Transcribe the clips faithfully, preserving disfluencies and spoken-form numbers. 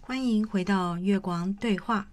欢迎回到月光对话。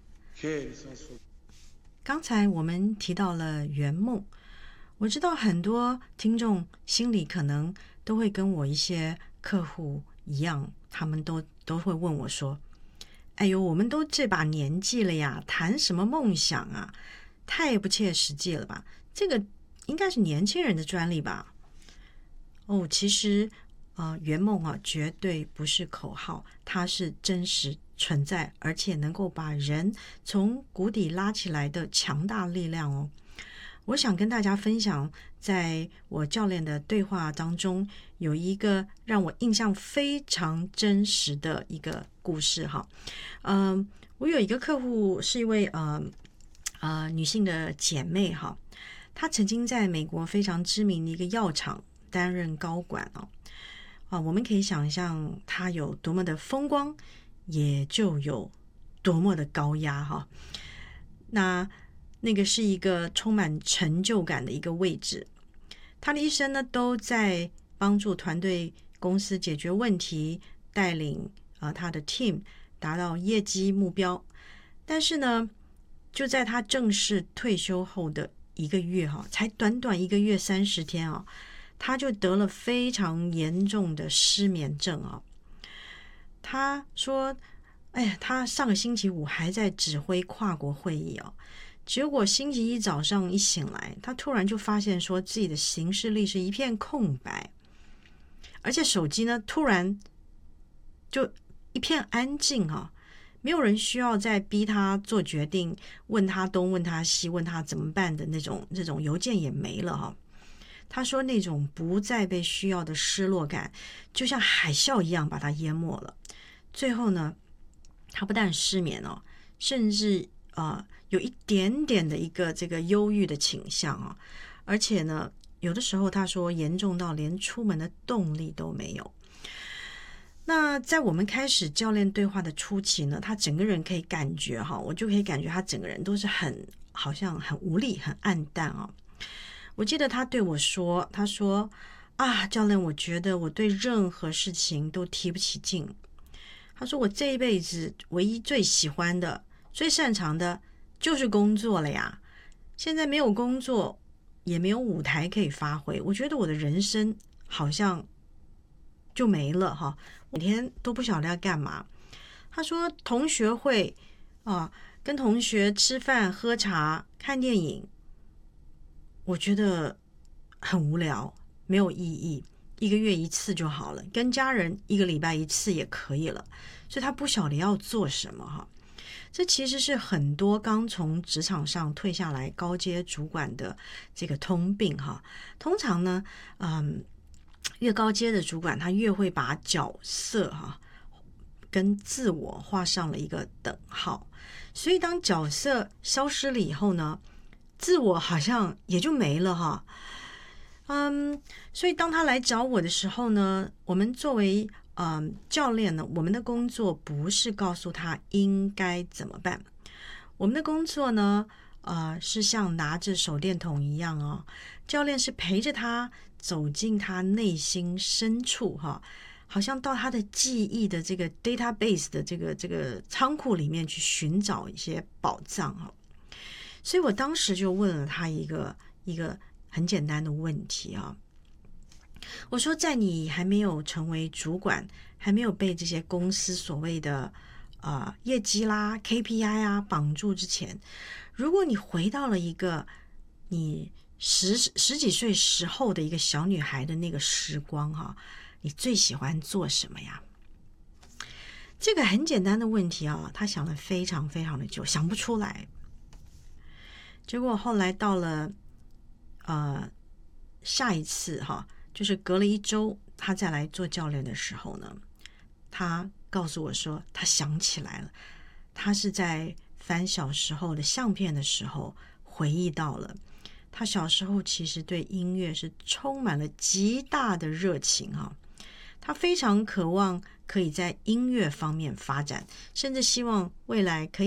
刚才我们提到了圆梦，我知道很多听众心里可能都会跟我一些客户一样，他们都都会问我说：哎呦，我们都这把年纪了呀，谈什么梦想啊，太不切实际了吧，这个应该是年轻人的专利吧。哦，其实呃，圆梦啊，绝对不是口号，它是真实存在，而且能够把人从谷底拉起来的强大力量哦。我想跟大家分享，在我教练的对话当中，有一个让我印象非常真实的一个故事哈。嗯、呃，我有一个客户是一位呃呃女性的姐妹哈，她曾经在美国非常知名的一个药厂担任高管哦。啊，我们可以想象他有多么的风光，也就有多么的高压哈。那那个是一个充满成就感的一个位置，他的一生呢都在帮助团队公司解决问题，带领啊、呃、他的 team 达到业绩目标。但是呢，就在他正式退休后的一个月哈，才短短一个月三十天啊。他就得了非常严重的失眠症啊！他说：“哎呀，他上个星期五还在指挥跨国会议哦，结果星期一早上一醒来，他突然就发现说自己的行事历是一片空白，而且手机呢突然就一片安静啊，没有人需要再逼他做决定，问他东问他西，问他怎么办的那种这种邮件也没了哈。”他说那种不再被需要的失落感就像海啸一样把他淹没了。最后呢，他不但失眠哦，甚至呃有一点点的一个这个忧郁的倾向啊，而且呢有的时候他说严重到连出门的动力都没有。那在我们开始教练对话的初期呢，他整个人可以感觉哈，我就可以感觉他整个人都是很好像很无力很暗淡啊。我记得他对我说，他说啊，教练，我觉得我对任何事情都提不起劲。他说我这一辈子唯一最喜欢的最擅长的就是工作了呀，现在没有工作也没有舞台可以发挥，我觉得我的人生好像就没了哈，每天都不晓得要干嘛。他说同学会啊，跟同学吃饭喝茶看电影，我觉得很无聊，没有意义，一个月一次就好了，跟家人一个礼拜一次也可以了，所以他不晓得要做什么哈。这其实是很多刚从职场上退下来高阶主管的这个通病哈。通常呢，嗯，越高阶的主管他越会把角色哈跟自我画上了一个等号，所以当角色消失了以后呢，自我好像也就没了哈。嗯，所以当他来找我的时候呢，我们作为嗯教练呢，我们的工作不是告诉他应该怎么办，我们的工作呢，呃，是像拿着手电筒一样哦，教练是陪着他走进他内心深处哈，好像到他的记忆的这个 database 的这个这个仓库里面去寻找一些宝藏哈。所以我当时就问了他一个一个很简单的问题啊，我说在你还没有成为主管，还没有被这些公司所谓的呃业绩啦 K P I 啊绑住之前，如果你回到了一个你十十几岁时候的一个小女孩的那个时光哈、啊，你最喜欢做什么呀？这个很简单的问题啊，他想了非常非常的久，想不出来。结果后来到了呃下一次哈，就是隔了一周他再来做教练的时候呢，他告诉我说他想起来了，他是在翻小时候的相片的时候回忆到了他小时候其实对音乐是充满了极大的热情哈，他非常渴望可以在音乐方面发展，甚至希望未来可以